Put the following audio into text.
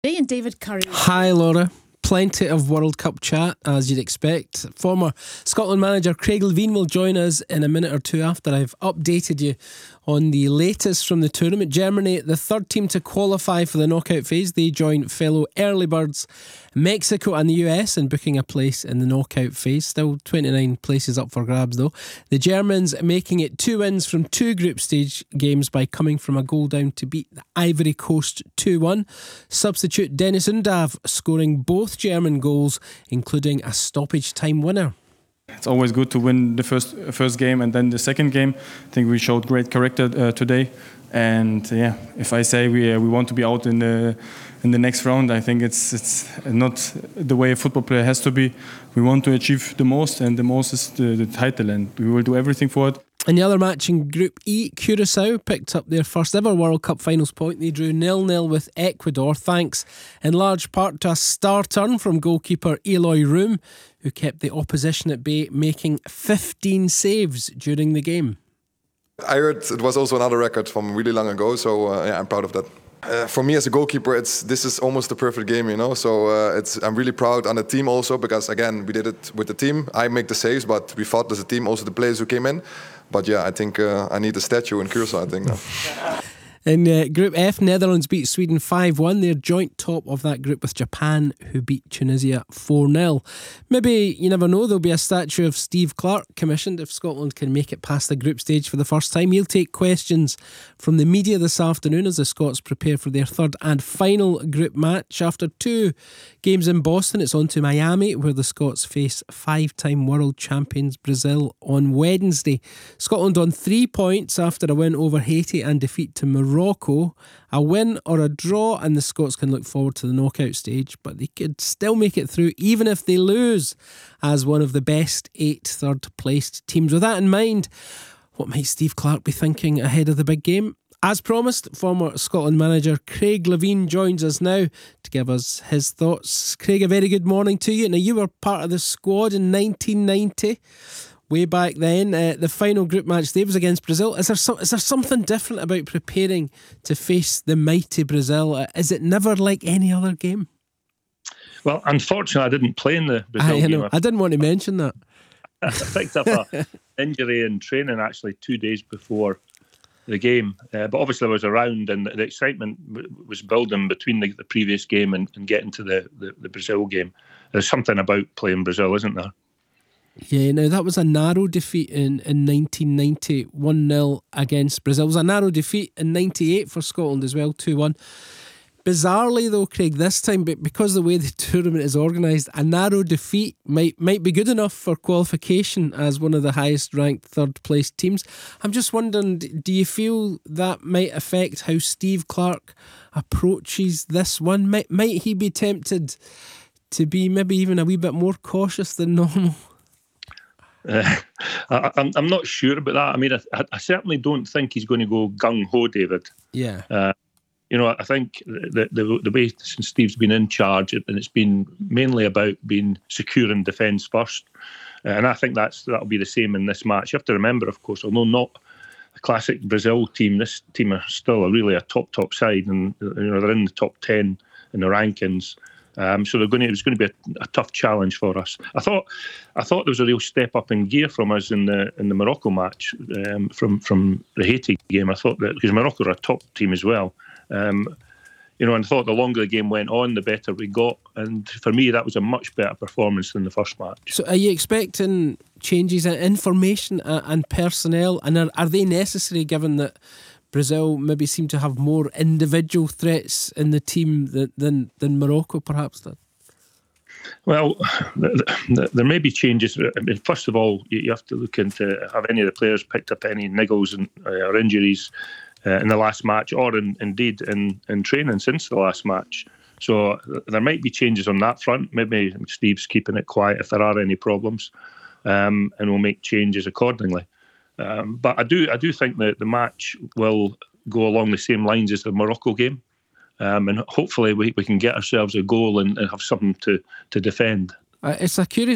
And David Curry. Hi Laura. Plenty of World Cup chat, as you'd expect. Former Scotland manager Craig Levein will join us in a minute or two after I've updated you on the latest from the tournament. Germany, the third team to qualify for the knockout phase. They join fellow early birds Mexico and the US in booking a place in the knockout phase. Still 29 places up for grabs though. The Germans making it 2 wins from 2 group stage games by coming from a goal down to beat the Ivory Coast 2-1. Substitute Dennis Undav scoring both German goals, including a stoppage time winner. It's always good to win the first game and then the second game. I think we showed great character today. And if I say we want to be out in the next round, I think it's not the way a football player has to be. We want to achieve the most, and the most is the title, and we will do everything for it. In the other match in Group E, Curacao picked up their first ever World Cup finals point. They drew 0-0 with Ecuador, thanks in large part to a star turn from goalkeeper Eloy Room, who kept the opposition at bay, making 15 saves during the game. I heard it was also another record from really long ago, so I'm proud of that. For me as a goalkeeper, this is almost the perfect game, you know. So I'm really proud on the team also, because again we did it with the team. I make the saves, but we fought as a team, also the players who came in. But I think I need a statue in Curacao, I think. In Group F, Netherlands beat Sweden 5-1. They're joint top of that group with Japan, who beat Tunisia 4-0. Maybe, you never know, there'll be a statue of Steve Clarke commissioned if Scotland can make it past the group stage for the first time. He'll take questions from the media this afternoon as the Scots prepare for their third and final group match. After 2 games in Boston, it's on to Miami, where the Scots face 5-time world champions Brazil on Wednesday. Scotland on 3 points after a win over Haiti and defeat to Morocco. A win or a draw and the Scots can look forward to the knockout stage, but they could still make it through even if they lose as one of the best 8 third placed teams. With that in mind, what might Steve Clarke be thinking ahead of the big game? As promised, former Scotland manager Craig Levein joins us now to give us his thoughts. Craig, a very good morning to you. Now, you were part of the squad in 1990. Way back then, the final group match there was against Brazil. Is there something different about preparing to face the mighty Brazil? Is it never like any other game? Well, unfortunately, I didn't play in the Brazil game. I didn't want to mention that. I picked up an injury in training actually 2 days before the game, but obviously I was around, and the excitement was building between the previous game and getting to the Brazil game. There's something about playing Brazil, isn't there? Yeah, now that was a narrow defeat in 1990, 1-0 against Brazil. It was a narrow defeat in 98 for Scotland as well, 2-1. Bizarrely though, Craig, this time, because the way the tournament is organised, a narrow defeat might be good enough for qualification as one of the highest ranked third placed teams. I'm just wondering, do you feel that might affect how Steve Clarke approaches this one? Might he be tempted to be maybe even a wee bit more cautious than normal? I'm not sure about that. I mean, I certainly don't think he's going to go gung-ho, David. Yeah. I think the way since Steve's been in charge, and it's been mainly about being secure in defence first, and I think that'll be the same in this match. You have to remember, of course, although not a classic Brazil team, this team are still really a top side, and they're in the top 10 in the rankings. So it's going to be a tough challenge for us. I thought there was a real step up in gear from us in the Morocco match from the Haiti game. I thought that because Morocco are a top team as well, and I thought the longer the game went on, the better we got. And for me, that was a much better performance than the first match. So, are you expecting changes in information and personnel, and are they necessary given that Brazil maybe seem to have more individual threats in the team than Morocco perhaps did? Well, there may be changes. I mean, first of all, you have to look into have any of the players picked up any niggles or injuries in the last match, or indeed in training since the last match. So there might be changes on that front. Maybe Steve's keeping it quiet if there are any problems, and we'll make changes accordingly. But I do think that the match will go along the same lines as the Morocco game, and hopefully we can get ourselves a goal and have something to defend. It's a curious